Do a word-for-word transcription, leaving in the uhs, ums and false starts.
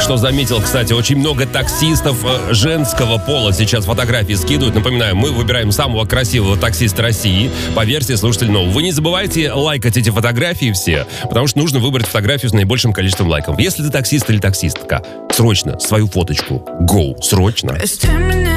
что заметил, кстати, очень много таксистов э, женского пола сейчас фотографии скидывают. Напоминаю, мы выбираем самого красивого таксиста России по версии слушателей нового. Вы не забывайте лайкать эти фотографии все, потому что нужно выбрать фотографию с наибольшим количеством лайков. Если ты таксист или таксистка, срочно свою фоточку. Go, срочно.